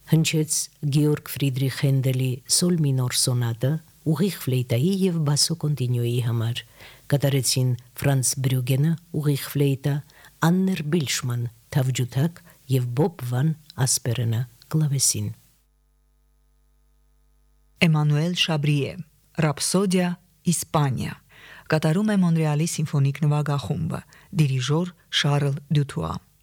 Հնչեց Գեորգ Ֆրիդրիխ Հենդելի Սոլ մինոր սոնատը ուղիղ ֆլեյտայի եւ բասո կոնտինյուի համար, կատարեցին Ֆրանց Բրյուգենը ուղիղ ֆլեյտա, Աններ Բիլշման թավջութակ եւ Բոբ վան Ասպերենը կլավեսին։ Էմանուել Շաբրիե Ռապսոդիա Իսպանիա կատարում է Մոնրեալի սիմֆոնիկ նվագախումբը, դիրիժոր Շարլ Դյուտուա։